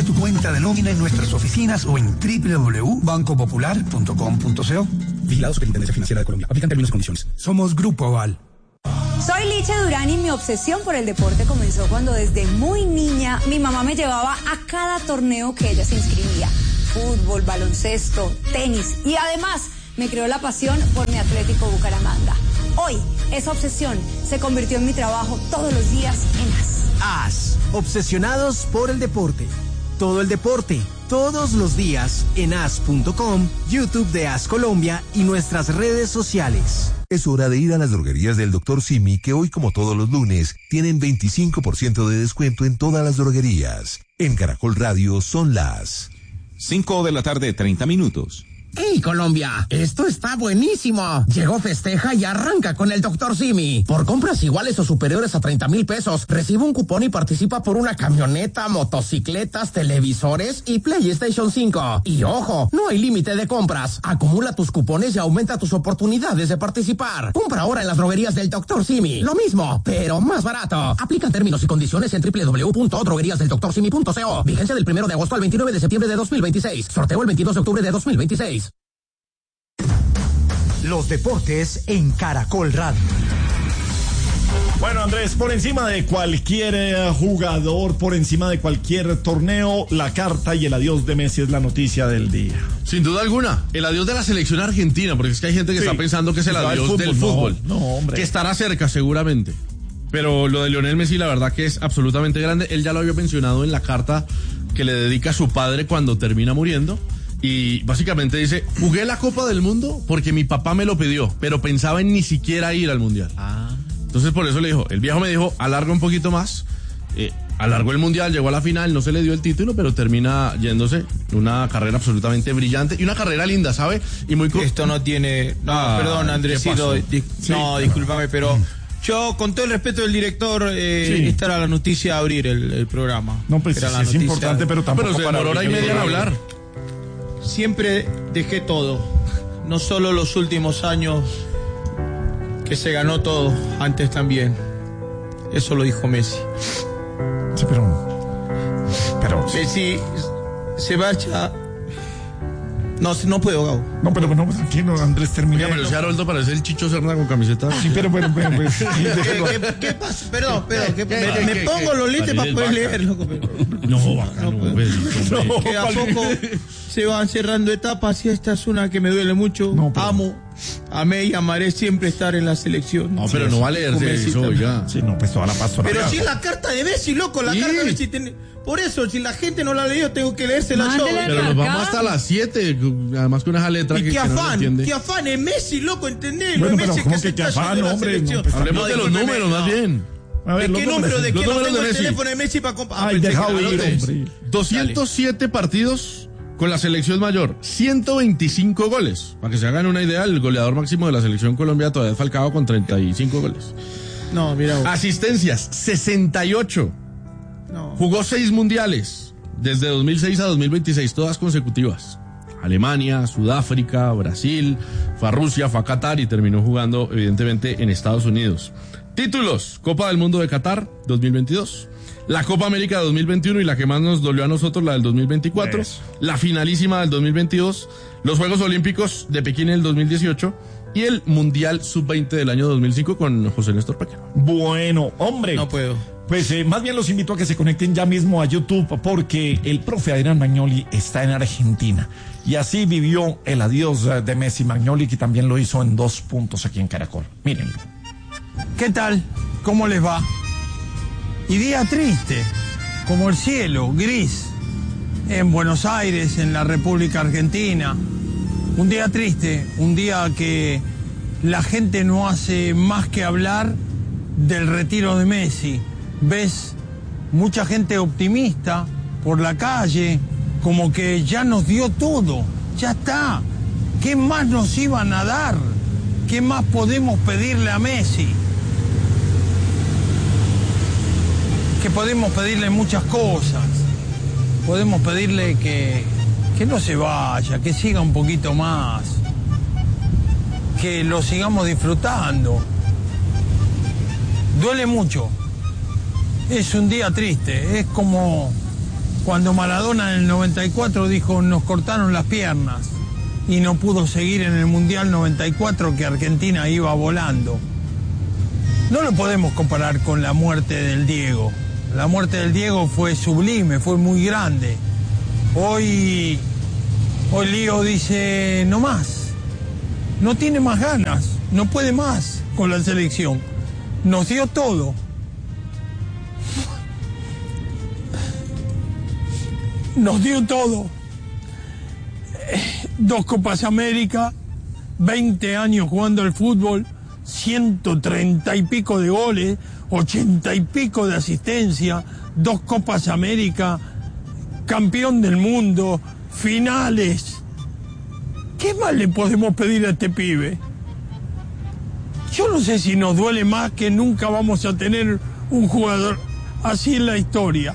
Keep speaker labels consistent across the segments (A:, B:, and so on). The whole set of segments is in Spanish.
A: tu cuenta de nómina en nuestras oficinas o en www.bancopopular.com.co. Vigilado Superintendencia Financiera de Colombia. Aplican términos y condiciones. Somos Grupo Aval.
B: Soy Licha Durán y mi obsesión por el deporte comenzó cuando desde muy niña mi mamá me llevaba a cada torneo que ella se inscribía. Fútbol, baloncesto, tenis y además me creó la pasión por mi Atlético Bucaramanga. Hoy, esa obsesión se convirtió en mi trabajo todos los días en AS.
C: AS, obsesionados por el deporte. Todo el deporte, todos los días en as.com, YouTube de AS Colombia y nuestras redes sociales.
D: Es hora de ir a las droguerías del Dr. Simi, que hoy, como todos los lunes, tienen 25% de descuento en todas las droguerías. En Caracol Radio son las
E: 5:30 p.m.
F: ¡Hey, Colombia! ¡Esto está buenísimo! Llegó Festeja y arranca con el Dr. Simi. Por compras iguales o superiores a 30,000 pesos, recibe un cupón y participa por una camioneta, motocicletas, televisores y PlayStation 5. Y ojo, no hay límite de compras. Acumula tus cupones y aumenta tus oportunidades de participar. Compra ahora en las droguerías del Dr. Simi. Lo mismo, pero más barato. Aplican términos y condiciones en www.drogueriasdeldoctorsimi.co. Vigencia del 1 de agosto al 29 de septiembre de 2026. Sorteo el 22 de octubre de 2026.
C: Los deportes en Caracol Radio.
G: Bueno, Andrés, por encima de cualquier jugador, por encima de cualquier torneo, la carta y el adiós de Messi es la noticia del día.
H: Sin duda alguna, el adiós de la selección argentina, porque es que hay gente que está pensando que es el adiós del fútbol.
G: No, hombre.
H: Que estará cerca seguramente. Pero lo de Lionel Messi, la verdad que es absolutamente grande. Él ya lo había mencionado en la carta que le dedica a su padre cuando termina muriendo. Y básicamente dice, jugué la Copa del Mundo porque mi papá me lo pidió, pero pensaba en ni siquiera ir al Mundial. Entonces por eso le dijo, el viejo me dijo, alarga un poquito más, alargó el Mundial, llegó a la final, no se le dio el título, pero termina yéndose. Una carrera absolutamente brillante y una carrera linda, ¿sabe? Y muy
I: Esto no tiene... No, perdón, Andresito, discúlpame, pero... Yo, con todo el respeto del director, esta era la noticia de abrir el programa.
G: No, pues
I: era
G: es importante, pero tampoco...
H: Pero se demoró hora y media en hablar.
I: Siempre dejé todo, no solo los últimos años, que se ganó todo, antes también. Eso lo dijo Messi.
G: Sí, pero...
I: Messi se marcha... No puedo, Gabo.
G: No, pero bueno, pues tranquilo, Andrés, termina.
H: Pero si Haroldo parece el Chicho Serna con camiseta.
G: Sí, pero bueno, pues...
I: ¿Qué pasa? Perdón, me pongo los lentes para poder leerlo. Que a poco se van cerrando etapas y esta es una que me duele mucho. Amé y amaré siempre estar en la selección.
H: No, pero no va a leerse eso, oiga.
G: Sí, no, pues toda la pastora.
I: Pero si es la carta de Messi, loco, la carta de Messi. Por eso, si la gente no la ha leído, tengo que leérsela yo.
H: Pero nos vamos hasta las 7. Además con esa letra que
I: afán,
H: no se entiende.
I: qué afán es Messi, loco, ¿entendés?
G: Bueno,
I: no es
G: pero
I: Messi
G: ¿cómo
I: que se
G: qué
I: está
G: afán,
I: yendo de la
G: hombre?
I: selección.
G: No,
H: hablemos de los números, más bien.
G: A ver,
I: ¿de qué número? ¿De qué no tengo el
H: Messi.
I: teléfono de Messi para comprar?
G: Ay, dejado ir, hombre.
H: 207 partidos con la selección mayor, 125 goles. Para que se hagan una idea, el goleador máximo de la selección Colombia todavía es Falcao con 35 goles.
I: No, mira.
H: Asistencias, 68.
I: No.
H: Jugó 6 mundiales. Desde 2006 a 2026, todas consecutivas. Alemania, Sudáfrica, Brasil, fue a Rusia, fue a Qatar y terminó jugando, evidentemente, en Estados Unidos. Títulos: Copa del Mundo de Qatar, 2022. La Copa América de 2021 y la que más nos dolió a nosotros, la del 2024. La finalísima del 2022. Los Juegos Olímpicos de Pekín en el 2018. Y el Mundial Sub-20 del año 2005 con José Néstor Pequeno.
G: Bueno, hombre.
I: No puedo.
G: Pues más bien los invito a que se conecten ya mismo a YouTube porque el profe Adrián Magnoli está en Argentina y así vivió el adiós de Messi. Magnoli, que también lo hizo en 2 puntos aquí en Caracol. Mírenlo.
J: ¿Qué tal? ¿Cómo les va? Y día triste, como el cielo, gris, en Buenos Aires, en la República Argentina. Un día triste, un día que la gente no hace más que hablar del retiro de Messi. Ves mucha gente optimista por la calle, como que ya nos dio todo, ya está. ¿Qué más nos iban a dar? ¿Qué más podemos pedirle a Messi? Que podemos pedirle muchas cosas. Podemos pedirle que no se vaya, que siga un poquito más, que lo sigamos disfrutando. Duele mucho. Es un día triste, es como Cuando Maradona en el 94 dijo, nos cortaron las piernas, y no pudo seguir en el Mundial 94 que Argentina iba volando. No lo podemos comparar con la muerte del Diego. La muerte del Diego fue sublime, fue muy grande. Hoy Lío dice, no más. No tiene más ganas, no puede más con la selección. Nos dio todo. Nos dio todo. 2 Copas América, 20 años jugando al fútbol, 130 y pico de goles, 80 y pico de asistencia, 2 Copas América, campeón del mundo, finales. ¿Qué más le podemos pedir a este pibe? Yo no sé si nos duele más que nunca vamos a tener un jugador así en la historia.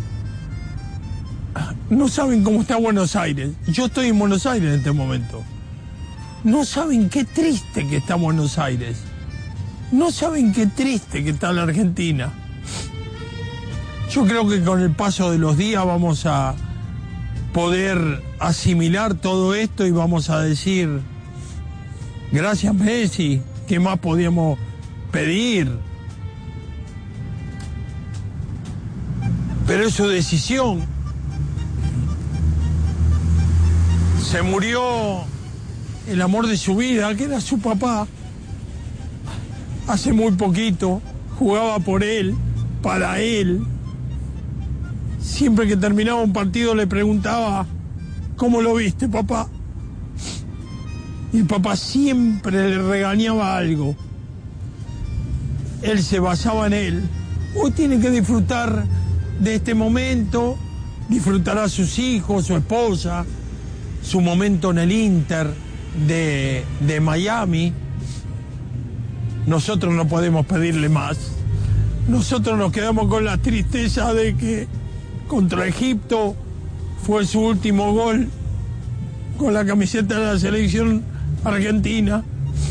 J: No saben cómo está Buenos Aires. Yo estoy en Buenos Aires en este momento. No saben qué triste que está Buenos Aires. No saben qué triste que está la Argentina. Yo creo que con el paso de los días vamos a poder asimilar todo esto y vamos a decir, gracias Messi, ¿qué más podíamos pedir? Pero es su decisión. Se murió el amor de su vida, que era su papá. Hace muy poquito jugaba por él, para él. Siempre que terminaba un partido le preguntaba, ¿cómo lo viste, papá? Y el papá siempre le regañaba algo. Él se basaba en él. Hoy tiene que disfrutar de este momento, disfrutará a sus hijos, su esposa, su momento en el Inter de Miami. Nosotros no podemos pedirle más. Nosotros nos quedamos con la tristeza de que contra Egipto fue su último gol con la camiseta de la selección argentina.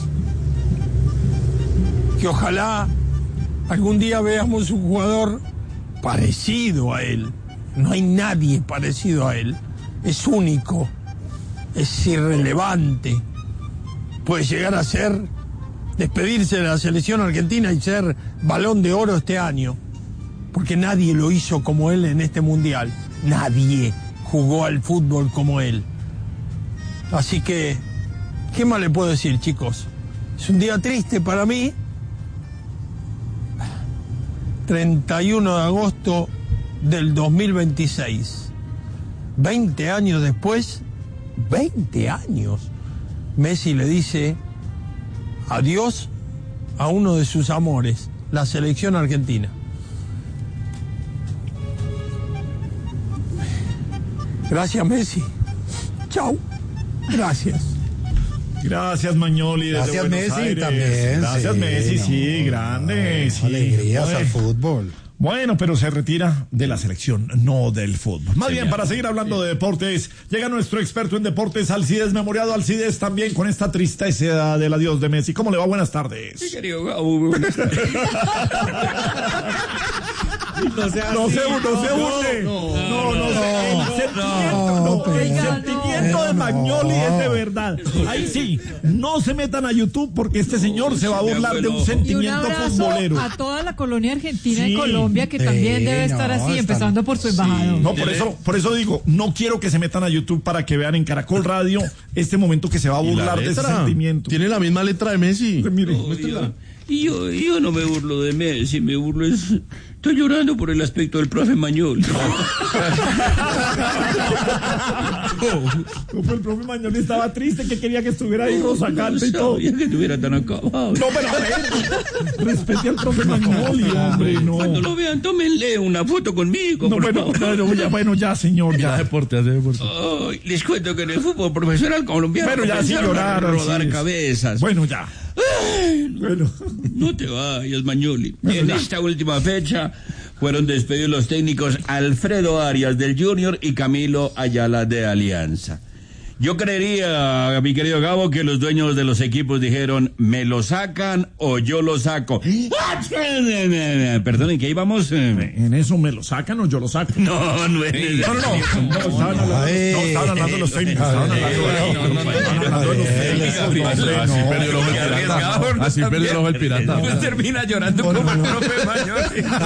J: Que ojalá algún día veamos un jugador parecido a él. No hay nadie parecido a él. Es único. Es irrelevante. Puede llegar a ser, despedirse de la selección argentina y ser Balón de Oro este año. Porque nadie lo hizo como él en este mundial. Nadie jugó al fútbol como él. Así que, ¿qué más le puedo decir, chicos? Es un día triste para mí. 31 de agosto del 2026. 20 años después, 20 años, Messi le dice adiós a uno de sus amores, la selección argentina. Gracias, Messi. Chau. Gracias.
G: Gracias, Magnoli.
K: Gracias,
G: Buenos
K: Messi,
G: Aires.
K: también.
G: Gracias,
K: sí,
G: Messi,
K: no,
G: sí, grande. Sí.
K: Alegrías
G: Bueno.
K: al fútbol.
G: Bueno, pero se retira de la selección, no del fútbol. Más bien, para seguir hablando de deportes, llega nuestro experto en deportes, Alcides Memoriado. Alcides, también con esta tristeza del adiós de Messi. ¿Cómo le va? Buenas tardes.
L: Sí, querido Gabo, muy buenas tardes.
G: No se burle. El sentimiento de Magnoli es de verdad. Ahí sí, no se metan a YouTube porque este señor se va a burlar de un sentimiento futbolero.
M: A toda la colonia argentina y Colombia, que también debe estar así, empezando por su embajador.
G: No, por eso digo, no quiero que se metan a YouTube para que vean en Caracol Radio este momento que se va a burlar de ese sentimiento.
H: Tiene la misma letra de Messi.
G: Mire,
L: Y yo no me burlo de Messi, me burlo estoy llorando por el aspecto del profe Magnoli.
G: el profe Magnoli estaba triste, que quería que estuviera ahí Rosacante y todo.
L: Que estuviera tan acabado.
G: No, pero respete al profe Magnoli, hombre, no.
L: Cuando lo vean, tómenle una foto conmigo.
G: No, bueno, ya, señor, ya.
H: Hace deporte.
L: Ay, les cuento que en el fútbol profesional colombiano
G: pero ya sin llorar,
L: rodar cabezas.
G: Bueno, ya. Bueno.
L: No te vayas, Magnoli. En esta última fecha fueron despedidos los técnicos Alfredo Arias del Junior y Camilo Ayala de Alianza. Yo creería, mi querido Gabo, que los dueños de los equipos dijeron, ¿me lo sacan o yo lo saco? Perdonen, ¿qué íbamos?
G: En eso, ¿me lo sacan o yo lo saco?
L: No, no es.
G: No, estaban hablando los técnicos.
H: Así perdió el ojo el pirata.
L: Pues termina llorando como el profe Mayor.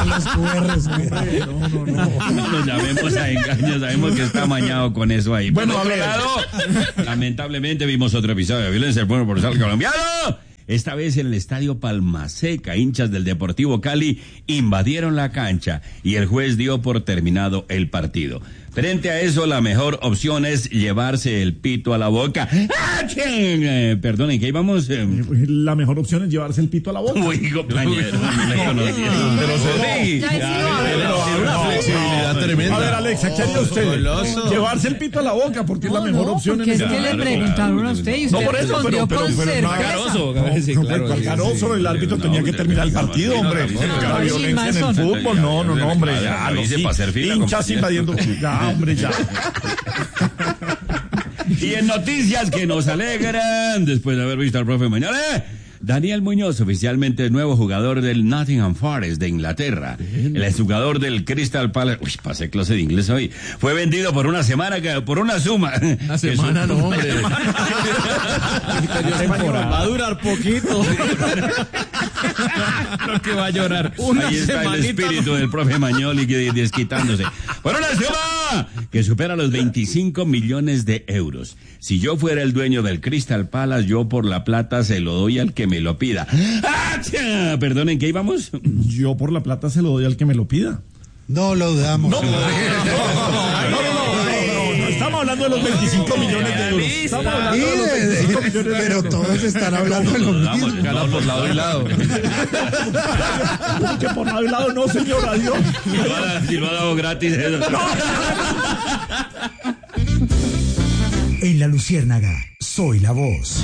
L: No nos llamemos a engaños, sabemos que está amañado con eso ahí.
G: Bueno,
L: a ver. Lamentablemente vimos otro episodio de violencia del pueblo profesional colombiano. Esta vez en el estadio Palmaseca, hinchas del Deportivo Cali invadieron la cancha y el juez dio por terminado el partido. Frente a eso, la mejor opción es llevarse el pito a la boca. Perdonen, ¿qué íbamos?
G: La mejor opción es llevarse el pito a la boca.
L: Uy, compañero,
H: una flexibilidad tremenda.
G: A ver, Alexa, ¿qué haría usted? Llevarse el pito a la boca, porque es la mejor opción.
M: Porque es que le preguntaron a usted y usted respondió con certeza.
G: Caroso, el árbitro tenía que terminar el partido, hombre. La violencia en el fútbol, no, hombre. Ya, hinchas invadiendo. Ya, hombre, ya.
L: Y en noticias que nos alegran, después de haber visto al profe Mañol, Daniel Muñoz, oficialmente nuevo jugador del Nottingham Forest de Inglaterra. El exjugador del Crystal Palace. Uy, pasé clase de inglés hoy. Fue vendido por una semana, por una suma.
H: Una semana, no, hombre.
I: Va a durar poquito.
L: Lo que va a llorar. Ahí está el espíritu del profe Mañoli desquitándose. Por una suma que supera los 25 millones de euros. Si yo fuera el dueño del Crystal Palace, yo por la plata se lo doy al que me lo pida. Perdonen, ¿qué íbamos?
G: Yo por la plata se lo doy al que me lo pida.
K: No lo damos.
G: No, estamos hablando de los 25 millones de euros. Estamos hablando de los 25 millones de euros.
K: Pero todos están hablando de lo mismo.
H: Gana por lado y lado.
G: Que por lado y lado no, señor, adiós.
L: Si lo ha dado gratis.
A: En La Luciérnaga, soy la voz.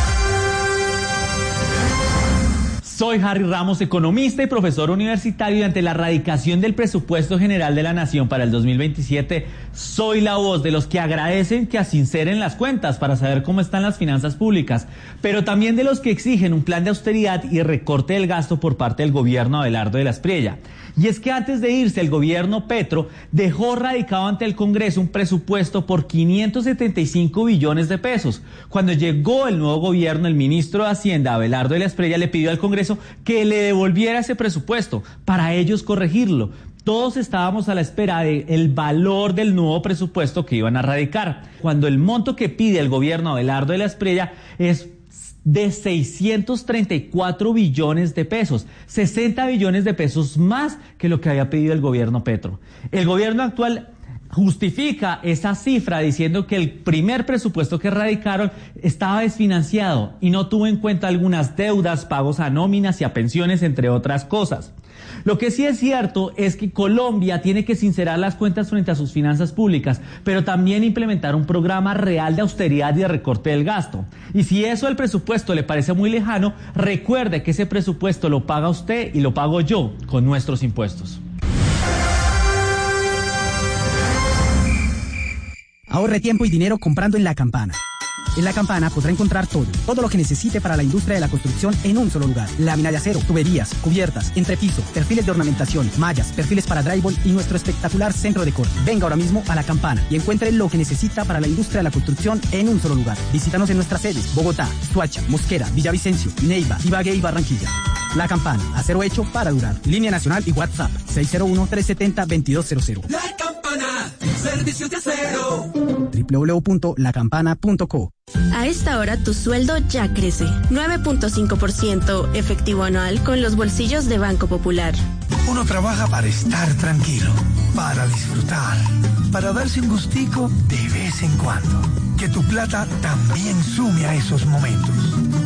N: Soy Harry Ramos, economista y profesor universitario, y ante la erradicación del presupuesto general de la Nación para el 2027, soy la voz de los que agradecen que asinceren las cuentas para saber cómo están las finanzas públicas, pero también de los que exigen un plan de austeridad y recorte del gasto por parte del gobierno Abelardo de la Espriella. Y es que antes de irse, el gobierno Petro dejó radicado ante el Congreso un presupuesto por 575 billones de pesos. Cuando llegó el nuevo gobierno, el ministro de Hacienda, Abelardo de la Espriella, le pidió al Congreso que le devolviera ese presupuesto para ellos corregirlo. Todos estábamos a la espera del valor del nuevo presupuesto que iban a radicar, cuando el monto que pide el gobierno Abelardo de la Espriella es de 634 billones de pesos, 60 billones de pesos más que lo que había pedido el gobierno Petro. El gobierno actual justifica esa cifra diciendo que el primer presupuesto que radicaron estaba desfinanciado y no tuvo en cuenta algunas deudas, pagos a nóminas y a pensiones, entre otras cosas. Lo que sí es cierto es que Colombia tiene que sincerar las cuentas frente a sus finanzas públicas, pero también implementar un programa real de austeridad y de recorte del gasto. Y si eso del presupuesto le parece muy lejano, recuerde que ese presupuesto lo paga usted y lo pago yo con nuestros impuestos.
O: Ahorre tiempo y dinero comprando en La Campana. En La Campana podrá encontrar todo lo que necesite para la industria de la construcción en un solo lugar. Lámina de acero, tuberías, cubiertas, entrepiso, perfiles de ornamentación, mallas, perfiles para drywall y nuestro espectacular centro de corte. Venga ahora mismo a La Campana y encuentre lo que necesita para la industria de la construcción en un solo lugar. Visítanos en nuestras sedes: Bogotá, Soacha, Mosquera, Villavicencio, Neiva, Ibagué y Barranquilla. La Campana, acero hecho para durar. Línea nacional y WhatsApp 601-370-2200.
P: La Campana, servicios de acero.
O: www.lacampana.co.
Q: A esta hora tu sueldo ya crece. 9.5% efectivo anual con los bolsillos de Banco Popular.
A: Uno trabaja para estar tranquilo, para disfrutar, para darse un gustico de vez en cuando. Que tu plata también sume a esos momentos.